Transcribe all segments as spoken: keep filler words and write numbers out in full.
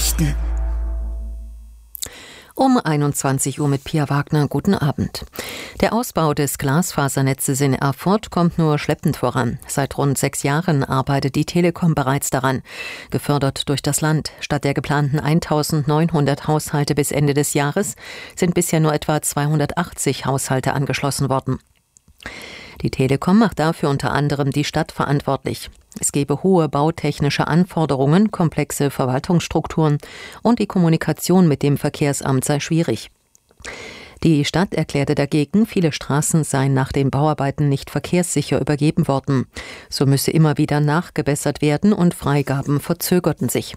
Nachrichten. Um einundzwanzig Uhr mit Pia Wagner. Guten Abend. Der Ausbau des Glasfasernetzes in Erfurt kommt nur schleppend voran. Seit rund sechs Jahren arbeitet die Telekom bereits daran, gefördert durch das Land. Statt der geplanten eintausendneunhundert Haushalte bis Ende des Jahres sind bisher nur etwa zweihundertachtzig Haushalte angeschlossen worden. Die Telekom macht dafür unter anderem die Stadt verantwortlich. Es gebe hohe bautechnische Anforderungen, komplexe Verwaltungsstrukturen und die Kommunikation mit dem Verkehrsamt sei schwierig. Die Stadt erklärte dagegen, viele Straßen seien nach den Bauarbeiten nicht verkehrssicher übergeben worden. So müsse immer wieder nachgebessert werden und Freigaben verzögerten sich.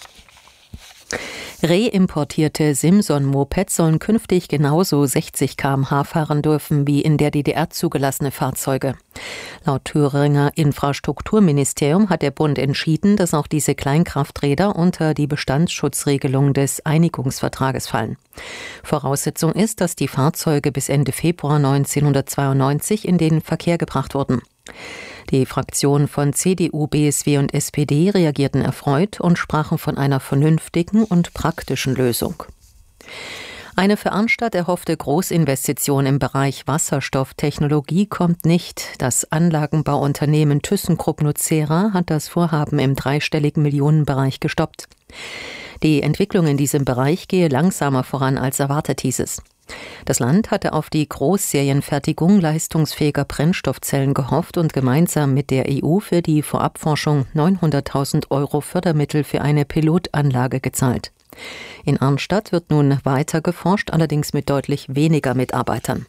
Reimportierte Simson-Mopeds sollen künftig genauso sechzig Kilometer pro Stunde fahren dürfen wie in der D D R zugelassene Fahrzeuge. Laut Thüringer Infrastrukturministerium hat der Bund entschieden, dass auch diese Kleinkrafträder unter die Bestandsschutzregelung des Einigungsvertrages fallen. Voraussetzung ist, dass die Fahrzeuge bis Ende Februar neunzehnhundertzweiundneunzig in den Verkehr gebracht wurden. Die Fraktionen von C D U, B S W und S P D reagierten erfreut und sprachen von einer vernünftigen und praktischen Lösung. Eine für Arnstadt erhoffte Großinvestition im Bereich Wasserstofftechnologie kommt nicht. Das Anlagenbauunternehmen ThyssenKrupp Nucera hat das Vorhaben im dreistelligen Millionenbereich gestoppt. Die Entwicklung in diesem Bereich gehe langsamer voran als erwartet, hieß es. Das Land hatte auf die Großserienfertigung leistungsfähiger Brennstoffzellen gehofft und gemeinsam mit der E U für die Vorabforschung neunhunderttausend Euro Fördermittel für eine Pilotanlage gezahlt. In Arnstadt wird nun weiter geforscht, allerdings mit deutlich weniger Mitarbeitern.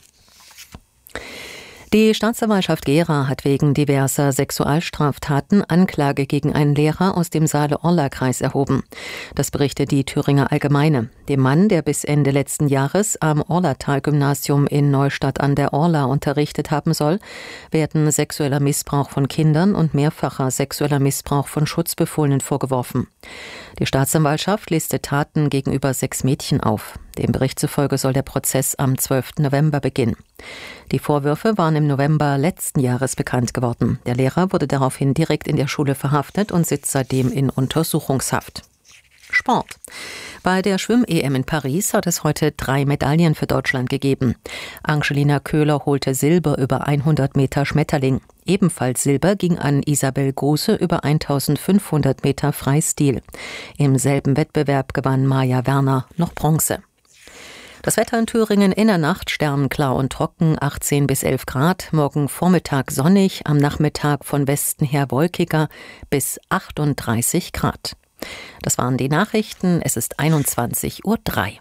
Die Staatsanwaltschaft Gera hat wegen diverser Sexualstraftaten Anklage gegen einen Lehrer aus dem Saale-Orla-Kreis erhoben. Das berichtet die Thüringer Allgemeine. Dem Mann, der bis Ende letzten Jahres am Orlatal-Gymnasium in Neustadt an der Orla unterrichtet haben soll, werden sexueller Missbrauch von Kindern und mehrfacher sexueller Missbrauch von Schutzbefohlenen vorgeworfen. Die Staatsanwaltschaft listet Taten gegenüber sechs Mädchen auf. Dem Bericht zufolge soll der Prozess am zwölften November beginnen. Die Vorwürfe waren im November letzten Jahres bekannt geworden. Der Lehrer wurde daraufhin direkt in der Schule verhaftet und sitzt seitdem in Untersuchungshaft. Sport. Bei der Schwimm-E M in Paris hat es heute drei Medaillen für Deutschland gegeben. Angelina Köhler holte Silber über hundert Meter Schmetterling. Ebenfalls Silber ging an Isabel Gose über eintausendfünfhundert Meter Freistil. Im selben Wettbewerb gewann Maja Werner noch Bronze. Das Wetter in Thüringen in der Nacht sternenklar und trocken, achtzehn bis elf Grad. Morgen Vormittag sonnig, am Nachmittag von Westen her wolkiger bis achtunddreißig Grad. Das waren die Nachrichten. Es ist einundzwanzig Uhr drei.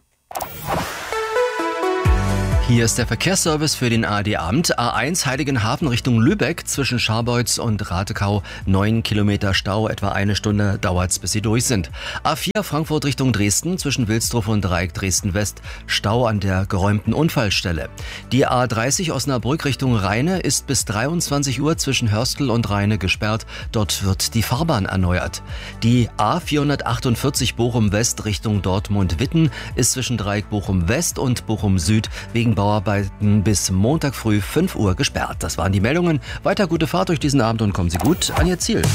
Hier ist der Verkehrsservice für den A R D-Abend. A eins Heiligenhafen Richtung Lübeck zwischen Scharbeutz und Ratekau. Neun Kilometer Stau, etwa eine Stunde dauert's, bis sie durch sind. A vier Frankfurt Richtung Dresden zwischen Wilsdruff und Dreieck Dresden-West. Stau an der geräumten Unfallstelle. Die A dreißig Osnabrück Richtung Rheine ist bis dreiundzwanzig Uhr zwischen Hörstel und Rheine gesperrt. Dort wird die Fahrbahn erneuert. Die A vierhundertachtundvierzig Bochum-West Richtung Dortmund-Witten ist zwischen Dreieck Bochum-West und Bochum-Süd wegen Bauarbeiten bis Montag früh fünf Uhr gesperrt. Das waren die Meldungen. Weiter gute Fahrt durch diesen Abend und kommen Sie gut an Ihr Ziel.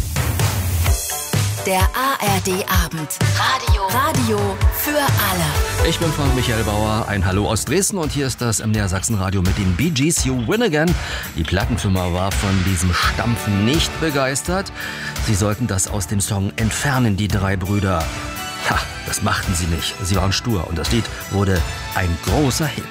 Der A R D-Abend. Radio. Radio für alle. Ich bin Frank Michael Bauer. Ein Hallo aus Dresden und hier ist das M D R Sachsenradio mit den Bee Gees You Win Again. Die Plattenfirma war von diesem Stampfen nicht begeistert. Sie sollten das aus dem Song entfernen, die drei Brüder. Ha, das machten sie nicht. Sie waren stur und das Lied wurde ein großer Hit.